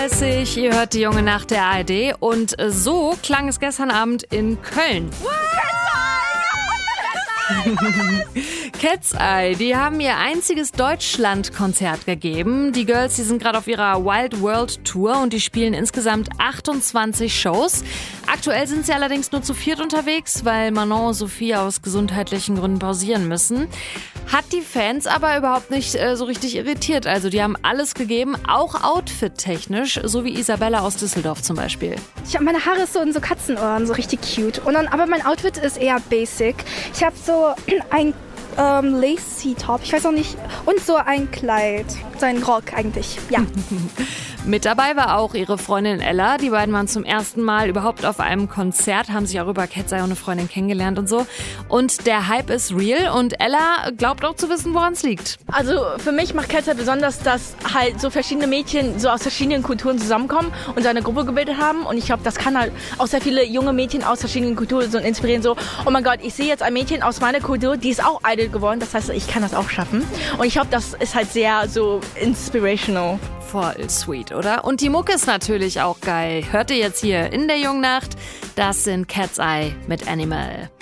Ihr hört die junge Nacht der ARD und so klang es gestern Abend in Köln. Cat's Eye, die haben ihr einziges Deutschland-Konzert gegeben. Die Girls, die sind gerade auf ihrer Wild World Tour und die spielen insgesamt 28 Shows. Aktuell sind sie allerdings nur zu viert unterwegs, weil Manon und Sophie aus gesundheitlichen Gründen pausieren müssen. Hat die Fans aber überhaupt nicht so richtig irritiert. Also die haben alles gegeben, auch outfit-technisch, so wie Isabella aus Düsseldorf zum Beispiel. Meine Haare ist so in so Katzenohren, so richtig cute. Aber mein Outfit ist eher basic. Ich habe so ein lacy Top, ich weiß auch nicht, und so ein Kleid, so ein Rock eigentlich, ja. Mit dabei war auch ihre Freundin Ella. Die beiden waren zum ersten Mal überhaupt auf einem Konzert, haben sich auch über Cat's Eye und eine Freundin kennengelernt und so. Und der Hype ist real und Ella glaubt auch zu wissen, woran es liegt. Also für mich macht Cat's Eye besonders, dass halt so verschiedene Mädchen so aus verschiedenen Kulturen zusammenkommen und so eine Gruppe gebildet haben. Und ich glaube, das kann halt auch sehr viele junge Mädchen aus verschiedenen Kulturen so inspirieren. So, oh mein Gott, ich sehe jetzt ein Mädchen aus meiner Kultur, die ist auch Idol geworden. Das heißt, ich kann das auch schaffen. Und ich glaube, das ist halt sehr so inspirational. Voll sweet, oder? Und die Mucke ist natürlich auch geil. Hört ihr jetzt hier in der jungen Nacht? Das sind Cat's Eye mit Animal.